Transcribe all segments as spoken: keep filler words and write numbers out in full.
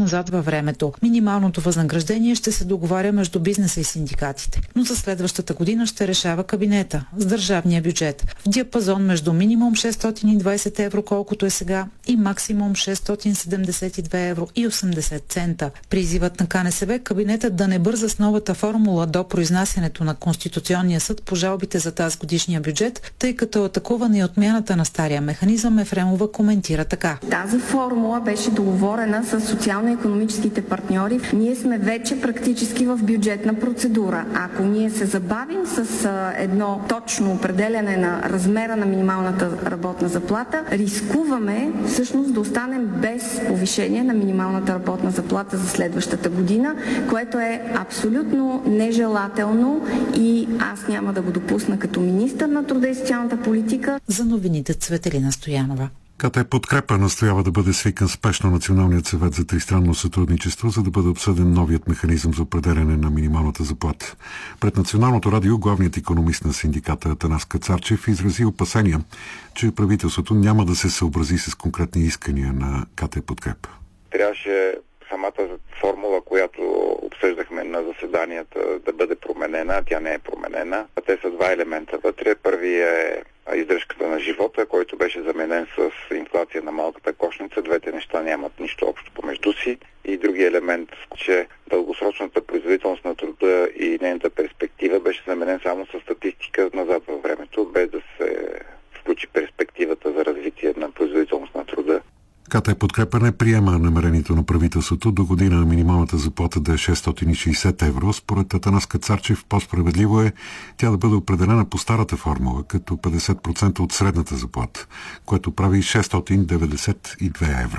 назад във времето. Минималното възнаграждение ще се договаря между бизнеса и синдикатите, но за следващата година ще решава кабинета с държавния бюджет в диапазон между минимум шестстотин и двадесет евро, колкото е сега, и максимум шестстотин седемдесет и две евро и осемдесет цента. Призивът на КНСБ кабинетът да не бърза с новата формула до произнасянето на Конституционния съд по жалбите за тази годишния бюджет, тъй като атакуване и отмяната на стария механизъм. Ефремова коментира така. Тази формула беше договорена с социално-икономическите партньори. Ние сме вече практически в бюджетна процедура. Ако ние се забавим с а, едно точно определяне на размера на минималната работна заплата, рискуваме всъщност да останем без повишение на минималната работна заплата за следващата година, което е абсолютно нежелателно и аз няма да го допусна като министър на труда и социалната политика. За новините Цветелина Стоянова. КТ Подкрепа настоява да бъде свикан спешно Националният съвет за тристранно сътрудничество, за да бъде обсъден новият механизъм за определяне на минималната заплата. Пред Националното радио главният икономист на синдиката Атанас Кацарчев изрази опасения, че правителството няма да се съобрази с конкретни искания на КТ Подкрепа. Трябваше самата формула, която обсъждахме на заседанията, да бъде променена. Тя не е променена. Те са два елемента вътре. Първият е издръжката на живота, който беше заменен с инфлация на малката кошница. Двете неща нямат нищо общо помежду си. И другия елемент, че дългосрочната производителност на труда и нейната перспектива беше заменен само с статистика назад във времето, без да се включи перспективата за развитие на производителност на труда. КТ Подкрепа не приема намерението на правителството до година минималната заплата да е шестстотин и шейсет евро. Според Атанас Кацарчев по-справедливо е тя да бъде определена по старата формула, като петдесет процента от средната заплата, което прави шестстотин деветдесет и две евро.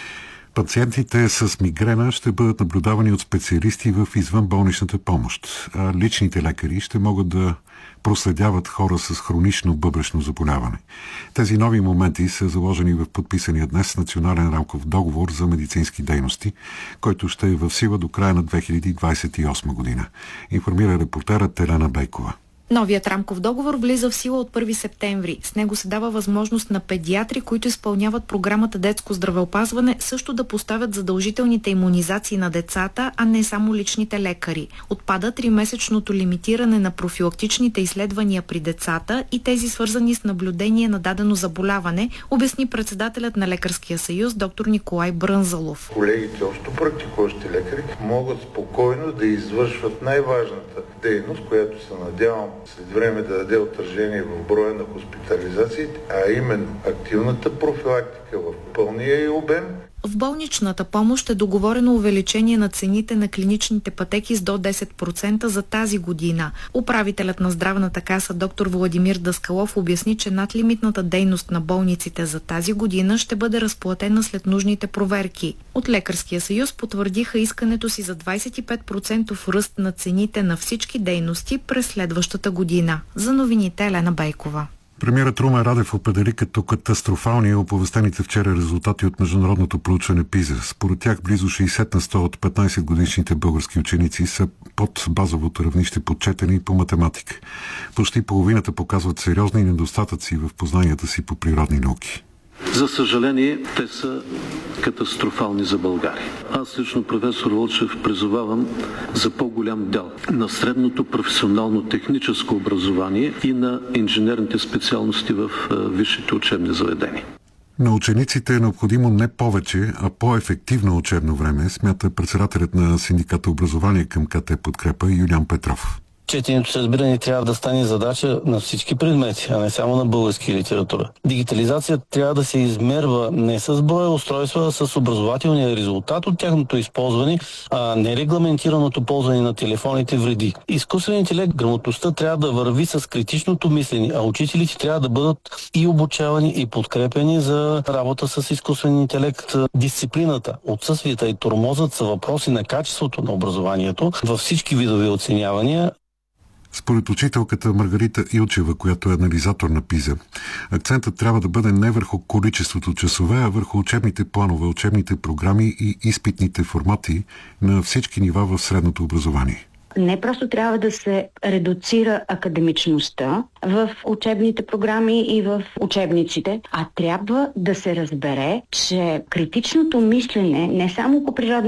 Пациентите с мигрена ще бъдат наблюдавани от специалисти в извънболничната помощ, а личните лекари ще могат да проследяват хора с хронично бъбречно заболяване. Тези нови моменти са заложени в подписания днес национален рамков договор за медицински дейности, който ще е в сила до края на две хиляди двадесет и осма година. Информира репортерът Елена Бейкова. Новият рамков договор влиза в сила от първи септември. С него се дава възможност на педиатри, които изпълняват програмата детско здравеопазване, също да поставят задължителните имунизации на децата, а не само личните лекари. Отпада тримесечното лимитиране на профилактичните изследвания при децата и тези свързани с наблюдение на дадено заболяване, обясни председателят на Лекарския съюз доктор Николай Брънзалов. Колегите, общо практикуващи лекари, могат спокойно да извършват най-важната дейност, която се надявам след време да даде отражение в броя на хоспитализациите, а именно активната профилактика в пълния и обем. В болничната помощ е договорено увеличение на цените на клиничните пътеки с до десет процента за тази година. Управителят на здравната каса доктор Владимир Даскалов обясни, че надлимитната дейност на болниците за тази година ще бъде разплатена след нужните проверки. От Лекарския съюз потвърдиха искането си за двадесет и пет процента ръст на цените на всички дейности през следващата година. За новините Елена Бейкова. Премиерът Румен Радев определи като катастрофални оповестените вчера резултати от международното проучване ПИЗА. Според тях близо шейсет на сто от петнадесетгодишните български ученици са под базовото равнище по четене и по математика. Почти половината показват сериозни недостатъци в познанията си по природни науки. За съжаление, те са катастрофални за България. Аз лично, професор Вълчев, призовавам за по-голям дял на средното професионално техническо образование и на инженерните специалности в висшите учебни заведения. На учениците е необходимо не повече, а по-ефективно учебно време, смята председателят на синдиката образование към КТ Подкрепа Юлиан Петров. Четенето с разбиране трябва да стане задача на всички предмети, а не само на български литература. Дигитализацията трябва да се измерва не с броя устройства, а с образователния резултат от тяхното използване, а не регламентираното ползване на телефоните вреди. Изкуственият интелект, грамотността трябва да върви с критичното мислене, а учителите трябва да бъдат и обучавани, и подкрепени за работа с изкуствен интелект. Дисциплината, отсъствията и тормозът са въпроси на качеството на образованието във всички видове оценявания. Според учителката Маргарита Илчева, която е анализатор на ПИЗа, акцентът трябва да бъде не върху количеството часове, а върху учебните планове, учебните програми и изпитните формати на всички нива в средното образование. Не просто трябва да се редуцира академичността в учебните програми и в учебниците, а трябва да се разбере, че критичното мислене не само по природни